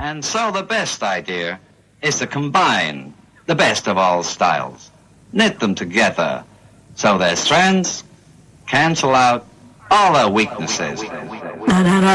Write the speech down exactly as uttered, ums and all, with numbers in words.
And so the best idea is to combine the best of all styles. Knit them together so their strengths cancel out all their weaknesses.